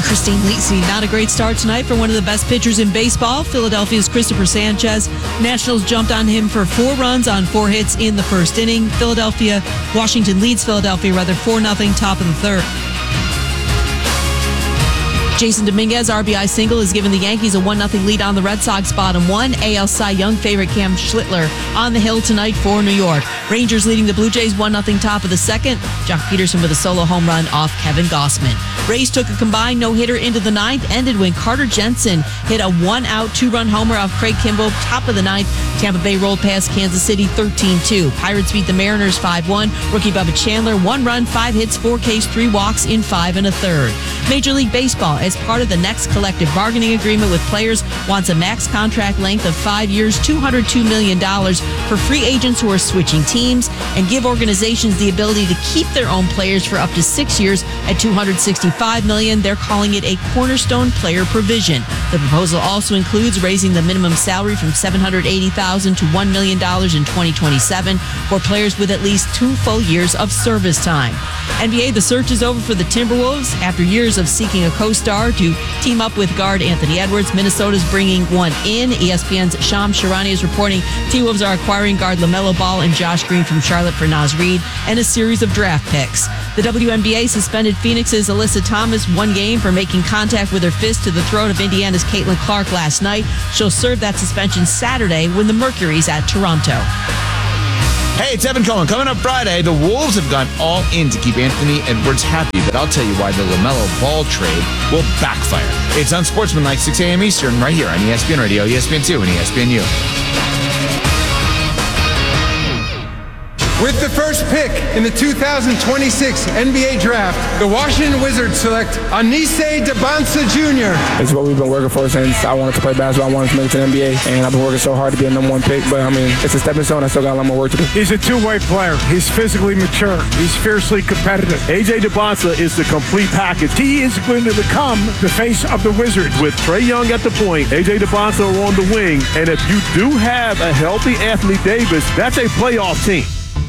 I'm Christine Lisi. Not a great start tonight for one of the best pitchers in baseball, Philadelphia's Christopher Sanchez. Nationals jumped on him for 4 runs on 4 hits in the first inning. Washington leads Philadelphia 4-0, top of the third. Jason Dominguez, RBI single, has given the Yankees a 1-0 lead on the Red Sox bottom 1. AL Cy Young favorite Cam Schlittler on the hill tonight for New York. Rangers leading the Blue Jays 1-0 top of the second. Jock Peterson with a solo home run off Kevin Gossman. Rays took a combined no-hitter into the ninth, ended when Carter Jensen hit a 1-out 2-run homer off Craig Kimbrell, top of the ninth. Tampa Bay rolled past Kansas City 13-2. Pirates beat the Mariners 5-1. Rookie Bubba Chandler, 1 run, 5 hits, 4 Ks, 3 walks in 5 1/3. Major League Baseball, as part of the next collective bargaining agreement with players, wants a max contract length of 5 years, $202 million for free agents who are switching teams, and give organizations the ability to keep their own players for up to 6 years at $265 million. They're calling it a cornerstone player provision. The proposal also includes raising the minimum salary from $780,000 to $1 million in 2027 for players with at least 2 full years of service time. NBA, the search is over for the Timberwolves. After years of seeking a co-star to team up with guard Anthony Edwards, Minnesota's bringing one in. ESPN's Shams Charania is reporting T-Wolves are acquiring guard LaMelo Ball and Josh Green from Charlotte for Naz Reid and a series of draft picks. The WNBA suspended Phoenix's Alyssa Thomas 1 game for making contact with her fist to the throat of Indiana's Caitlin Clark last night. She'll serve that suspension Saturday when the Mercury's at Toronto. Hey, it's Evan Cohen. Coming up Friday, the Wolves have gone all in to keep Anthony Edwards happy, but I'll tell you why the LaMelo Ball trade will backfire. It's Unsportsmanlike, 6 a.m. Eastern, right here on ESPN Radio, ESPN2, and ESPNU. With the first pick in the 2026 NBA Draft, the Washington Wizards select Anise Debonsa Jr. It's what we've been working for since I wanted to play basketball. I wanted to make it to the NBA, and I've been working so hard to be a number 1 pick. But, I mean, it's a stepping stone. I still got a lot more work to do. He's a two-way player. He's physically mature. He's fiercely competitive. A.J. Debonsa is the complete package. He is going to become the face of the Wizards with Trae Young at the point, A.J. Debonsa on the wing. And if you do have a healthy Anthony Davis, that's a playoff team.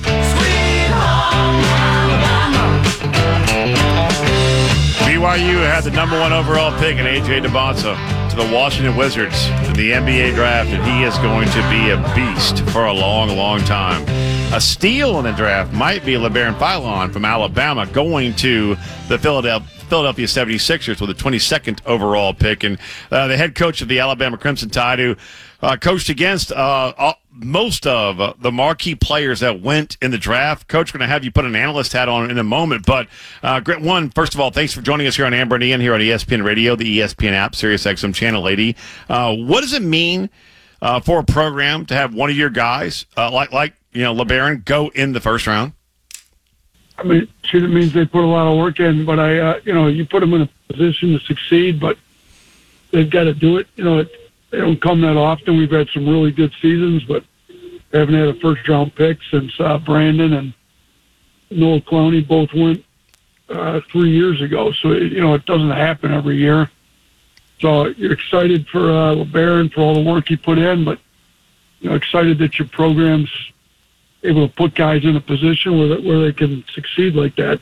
BYU had the number 1 overall pick in A.J. Debonsa to the Washington Wizards in the NBA draft, and he is going to be a beast for a long, long time. A steal in the draft might be LeBaron Philon from Alabama going to the Philadelphia 76ers with the 22nd overall pick. And the head coach of the Alabama Crimson Tide, who coached against most of the marquee players that went in the draft. Coach, going to have you put an analyst hat on in a moment. But, first of all, thanks for joining us here on Amber and Ian here on ESPN Radio, the ESPN app, SiriusXM Channel 80. What does it mean for a program to have one of your guys, like LeBaron, go in the first round? I mean, it means they put a lot of work in, but you put them in a position to succeed, but they've got to do it. They don't come that often. We've had some really good seasons, but haven't had a first-round pick since Brandon and Noah Clowney both went 3 years ago. So, it doesn't happen every year. So you're excited for LeBaron for all the work he put in, but, excited that your program's able to put guys in a position where they can succeed like that.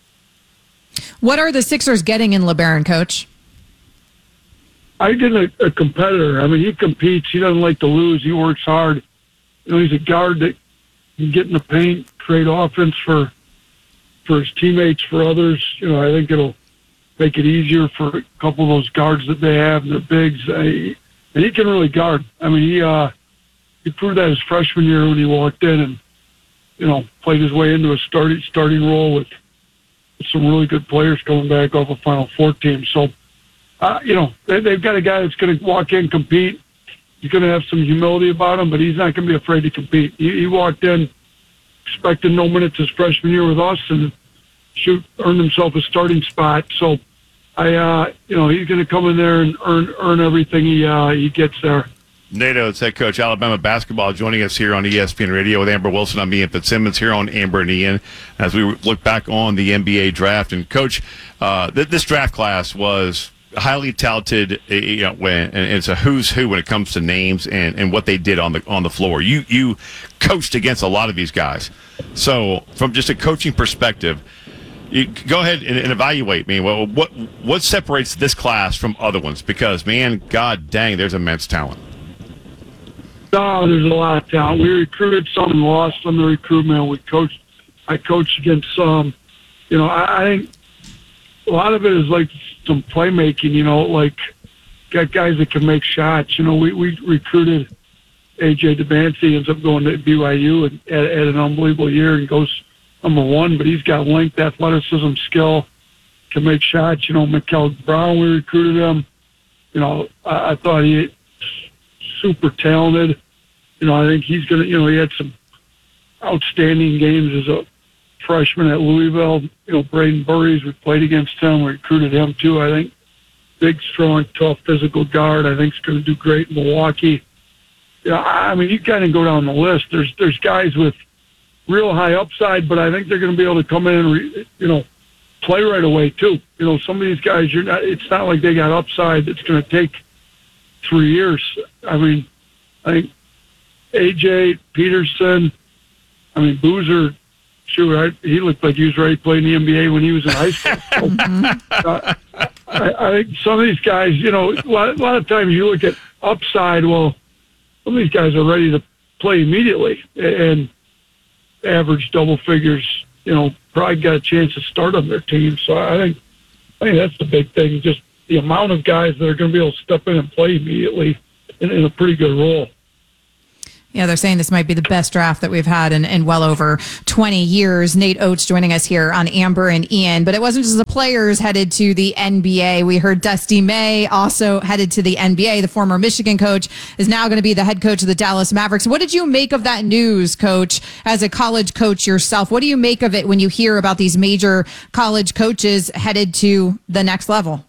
What are the Sixers getting in LeBaron, Coach? I get a competitor. I mean, he competes. He doesn't like to lose. He works hard. He's a guard that can get in the paint, create offense for his teammates, for others. I think it'll make it easier for a couple of those guards that they have and their bigs. And he can really guard. I mean, he proved that his freshman year when he walked in and, played his way into a starting role with some really good players coming back off a Final Four team. So, they've got a guy that's going to walk in, compete. He's going to have some humility about him, but he's not going to be afraid to compete. He walked in expecting no minutes his freshman year with us and earned himself a starting spot. So, he's going to come in there and earn everything he gets there. NATO, it's head coach Alabama basketball, joining us here on ESPN Radio with Amber Wilson. I'm Ian Fitzsimmons here on Amber and Ian as we look back on the NBA draft. And Coach, this draft class was highly touted, and it's a who's who when it comes to names and what they did on the floor. You coached against a lot of these guys, so from just a coaching perspective, You go ahead and evaluate me. Well, what separates this class from other ones? Because, man, God dang, there's immense talent. No, there's a lot of talent. We recruited some and lost some of the recruitment. I coached against some. I think a lot of it is like some playmaking, like got guys that can make shots. We recruited A.J. DeBancy, ends up going to BYU and at an unbelievable year and goes number 1, but he's got length, athleticism, skill, can make shots. Mikel Brown, we recruited him. I thought he super talented. I think he's going to, he had some outstanding games as a freshman at Louisville. Braden Burries, we played against him. We recruited him too. I think big, strong, tough, physical guard. I think he's going to do great in Milwaukee. You kind of go down the list. There's guys with real high upside, but I think they're going to be able to come in and, play right away too. Some of these guys, it's not like they got upside that's going to take 3 years. I think AJ Peterson, Boozer, sure, he looked like he was ready to play in the NBA when he was in high school. So, I think some of these guys, a lot of times you look at upside, well, some of these guys are ready to play immediately and average double figures, probably got a chance to start on their team. So I think that's the big thing, just the amount of guys that are going to be able to step in and play immediately in a pretty good role. Yeah, they're saying this might be the best draft that we've had in well over 20 years. Nate Oates joining us here on Amber and Ian. But it wasn't just the players headed to the NBA. We heard Dusty May also headed to the NBA. The former Michigan coach is now going to be the head coach of the Dallas Mavericks. What did you make of that news, Coach, as a college coach yourself? What do you make of it when you hear about these major college coaches headed to the next level?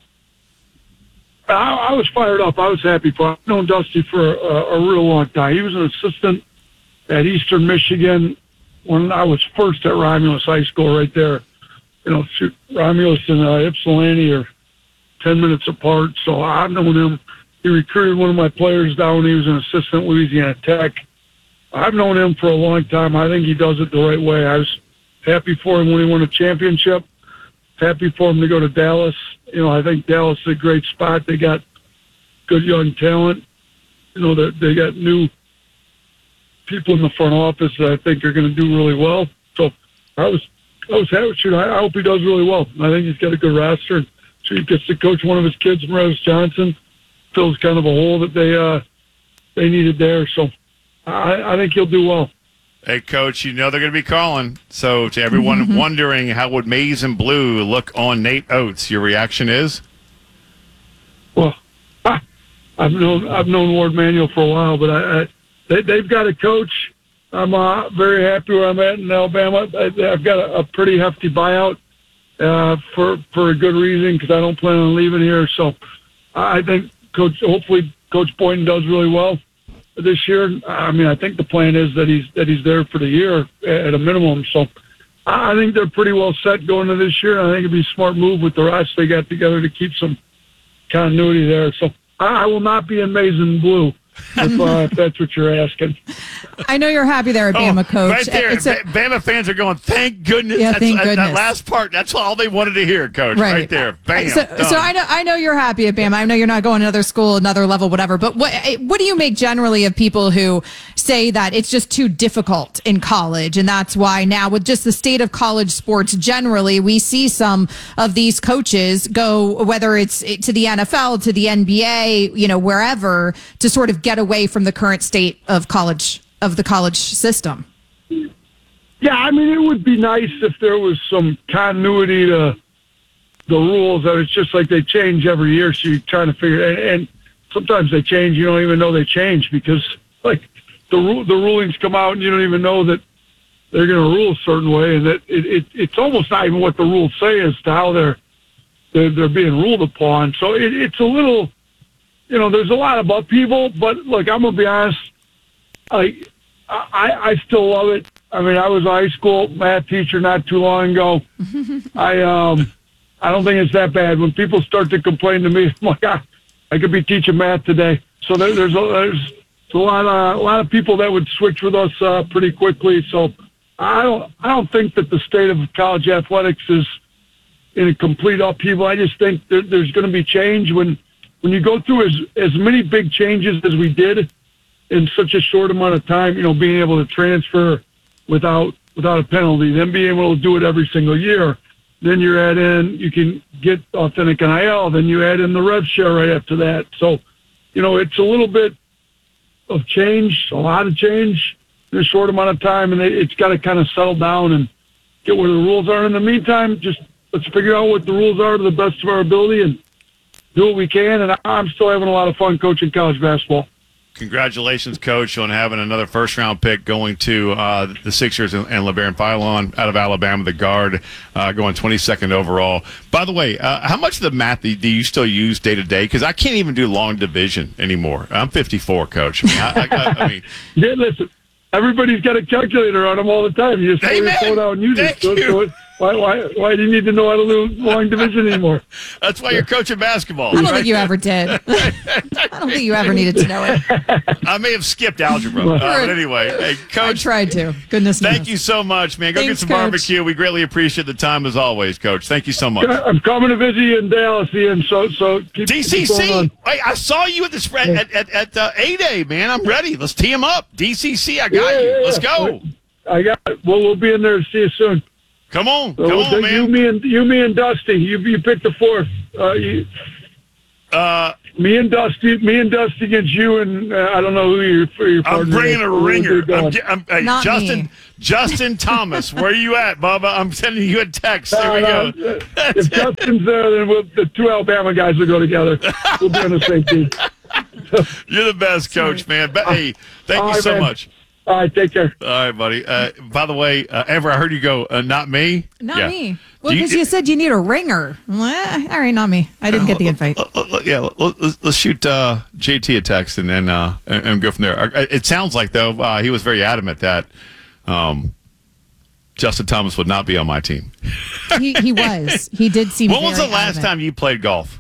I was fired up. I was happy for him. I've known Dusty for a real long time. He was an assistant at Eastern Michigan when I was first at Romulus High School right there. Romulus and Ypsilanti are 10 minutes apart, so I've known him. He recruited one of my players down when he was an assistant at Louisiana Tech. I've known him for a long time. I think he does it the right way. I was happy for him when he won a championship. Happy for him to go to Dallas. I think Dallas is a great spot. They got good young talent. They got new people in the front office that I think are going to do really well. So I was happy. I hope he does really well. I think he's got a good roster. So he gets to coach one of his kids, Morris Johnson, fills kind of a hole that they needed there. So I think he'll do well. Hey, Coach, they're going to be calling. So to everyone wondering how would Maize and Blue look on Nate Oates, your reaction is? Well, I've known Ward Manuel for a while, but they've got a coach. I'm very happy where I'm at in Alabama. I've got a pretty hefty buyout for a good reason because I don't plan on leaving here. So I think hopefully Coach Boynton does really well this year. I think the plan is that he's there for the year at a minimum. So I think they're pretty well set going into this year. I think it'd be a smart move with the rest they got together to keep some continuity there. So I will not be in Maize and Blue if that's what you're asking. I know you're happy there at Bama, Coach. Right there. Bama fans are going, thank goodness. Yeah, thank goodness. That last part, that's all they wanted to hear, Coach. Right there. Bam. So I know you're happy at Bama. I know you're not going to another school, another level, whatever. But what do you make generally of people who say that it's just too difficult in college? And that's why now with just the state of college sports generally, we see some of these coaches go, whether it's to the NFL, to the NBA, wherever, to sort of get away from the current state of the college system. Yeah, it would be nice if there was some continuity to the rules. That it's just like they change every year, so you're trying to figure. And sometimes they change, you don't even know they change because like the rulings come out and you don't even know that they're going to rule a certain way, and that it's almost not even what the rules say as to how they're being ruled upon. So it's a little. There's a lot of upheaval, but look, I'm gonna be honest. I still love it. I was a high school math teacher not too long ago. I don't think it's that bad. When people start to complain to me, I'm like, I could be teaching math today. So there's a lot of people that would switch with us pretty quickly. So I don't think that the state of college athletics is in a complete upheaval. I just think there's going to be change when you go through as many big changes as we did in such a short amount of time. Being able to transfer without a penalty, then being able to do it every single year. Then you add in, you can get authentic NIL. Then you add in the rev share right after that. So, it's a little bit of change, a lot of change in a short amount of time, and it's got to kind of settle down and get where the rules are. In the meantime, just let's figure out what the rules are to the best of our ability and do what we can. And I'm still having a lot of fun coaching college basketball. Congratulations, Coach, on having another first-round pick going to the Sixers and LeBaron Philon out of Alabama, the guard, going 22nd overall. By the way, how much of the math do you still use day-to-day? Because I can't even do long division anymore. I'm 54, Coach. I mean, yeah, listen, everybody's got a calculator on them all the time. You just pull your phone out and use it. So why do you need to know how to do long division anymore? That's why you're coaching basketball. I don't think you ever did. I don't think you ever needed to know it. I may have skipped algebra. But anyway, hey, Coach. I tried to. Goodness knows. Thank you so much, man. Go Thanks, get some Coach. barbecue. We greatly appreciate the time as always, Coach. Thank you so much. I'm coming to visit you in Dallas, Ian. So keep DCC. going on. Hey, I saw you at the spread at A-Day, man. I'm ready. Let's tee him up. DCC, I got you. Let's go. I got it. We'll be in there to see you soon. Come on, So man. You, me, and Dusty. You pick the fourth. Me and Dusty against you, and I don't know who your partner I'm bringing is. a ringer. Hey, Not Justin Thomas, where are you at, Bubba? I'm sending you a text. There we go. If Justin's there, then the two Alabama guys will go together. We'll be on the same team. You're the best, Coach, man. Hey, thank you so much. All right, take care. All right, buddy. By the way, Amber, I heard you go, not me? Not me. Well, because you said you need a ringer. Well, all right, not me. I didn't get the invite. Let's shoot JT a text and then and go from there. It sounds like, though, he was very adamant that Justin Thomas would not be on my team. He was. He did seem When was the very last adamant. time you played golf?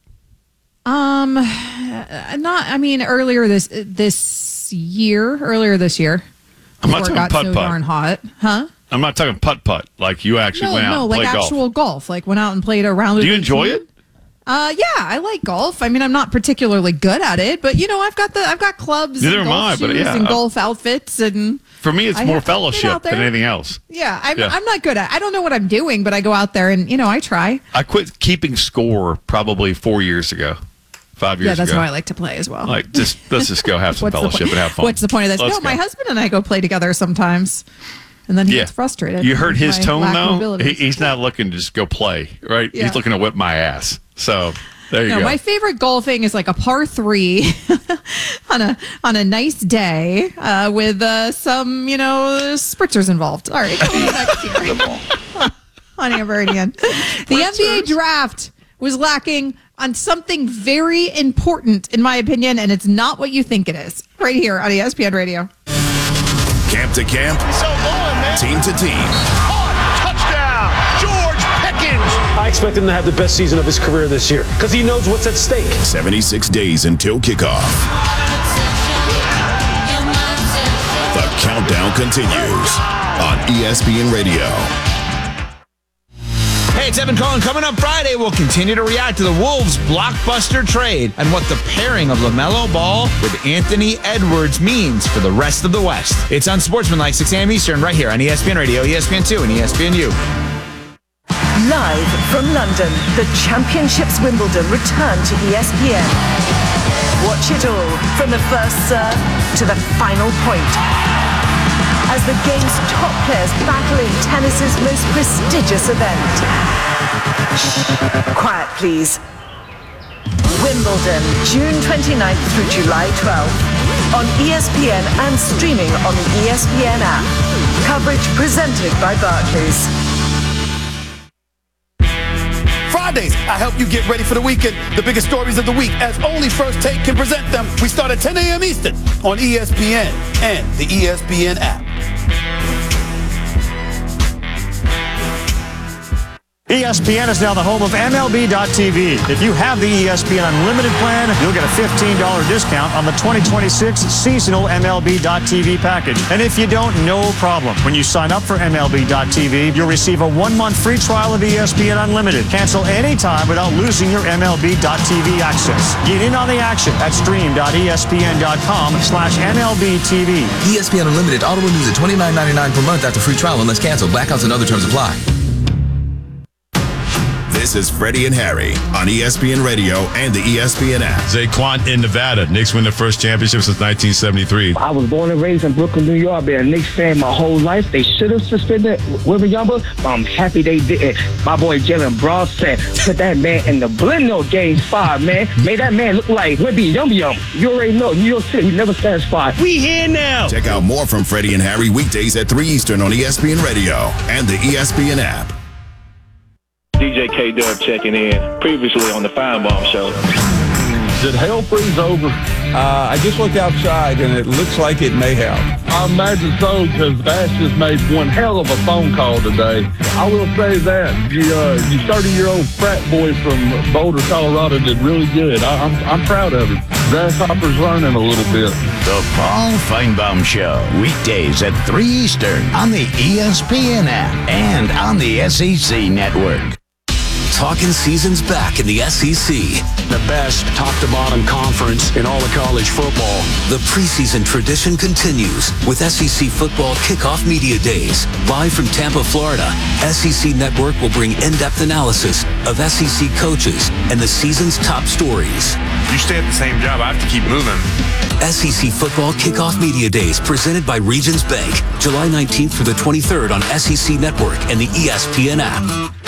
Earlier this year. I'm not Before it talking got so putt-putt. darn hot. Huh? I'm not talking putt-putt. Like you actually went out and like played golf. actual golf. Like went out and played a round. Do you enjoy it? Yeah, I like golf. I mean, I'm not particularly good at it, but I've got clubs, Neither and am golf I, but shoes yeah, and golf outfits, and For me, it's I more have been fellowship out there. than anything else. yeah, I'm not good at. I don't know what I'm doing, but I go out there and I try. I quit keeping score probably 4 years ago. 5 years Yeah, that's ago. how I like to play as well. Like, let's just go have some What's the fellowship point? and have fun. What's the point of this? Let's No, my go. husband and I go play together sometimes, and then he gets frustrated. You heard with his my tone, lack of though? abilities. He's not looking to just go play, right? Yeah. He's looking to whip my ass. So, there you No, go. my favorite golfing is like a par 3 on a nice day with some spritzers involved. All right, coming up next year on Amber and Ian. The NBA draft was lacking on something very important, in my opinion, and it's not what you think it is. Right here on ESPN Radio. Camp to camp, team to team. Touchdown, George Pickens. I expect him to have the best season of his career this year because he knows what's at stake. 76 days until kickoff. The countdown continues on ESPN Radio. Hey, it's Evan Cohen. Coming up Friday, we'll continue to react to the Wolves' blockbuster trade and what the pairing of LaMelo Ball with Anthony Edwards means for the rest of the West. It's Unsportsmanlike, 6 a.m. Eastern, right here on ESPN Radio, ESPN2, and ESPNU. Live from London, the Championships Wimbledon return to ESPN. Watch it all from the first serve to the final point. As the game's top players battle in tennis's most prestigious event. Shh, quiet, please. Wimbledon, June 29th through July 12th. On ESPN and streaming on the ESPN app. Coverage presented by Barclays. Fridays, I help you get ready for the weekend. The biggest stories of the week, as only First Take can present them. We start at 10 a.m. Eastern on ESPN and the ESPN app. ESPN is now the home of MLB.tv. If you have the ESPN Unlimited plan, you'll get a $15 discount on the 2026 seasonal MLB.tv package. And if you don't, no problem. When you sign up for MLB.tv, you'll receive a 1-month free trial of ESPN Unlimited. Cancel anytime without losing your MLB.tv access. Get in on the action at stream.espn.com/MLBTV. ESPN Unlimited auto renews at $29.99 per month after free trial unless canceled. Blackouts and other terms apply. This is Freddie and Harry on ESPN Radio and the ESPN app. Zaquan in Nevada. Knicks win their first championship since 1973. I was born and raised in Brooklyn, New York. I've been a Knicks fan my whole life. They should have suspended Wembanyama, but I'm happy they didn't. My boy Jalen Brown said, put that man in the blender game 5, man. Made that man look like Wemby Yum Yum. You already know, New York City never satisfied. We here now. Check out more from Freddie and Harry weekdays at 3 Eastern on ESPN Radio and the ESPN app. DJ K-Dub checking in, previously on the Feinbaum Show. Did hell freeze over? I just looked outside, and it looks like it may have. I imagine so, because Bass just made one hell of a phone call today. I will say that. You 30-year-old frat boy from Boulder, Colorado did really good. I'm proud of him. Grasshopper's learning a little bit. The Paul Feinbaum Show, weekdays at 3 Eastern on the ESPN app and on the SEC Network. Talking season's back in the SEC. The best top-to-bottom conference in all of college football. The preseason tradition continues with SEC Football Kickoff Media Days. Live from Tampa, Florida, SEC Network will bring in-depth analysis of SEC coaches and the season's top stories. You stay at the same job, I have to keep moving. SEC Football Kickoff Media Days presented by Regions Bank. July 19th through the 23rd on SEC Network and the ESPN app.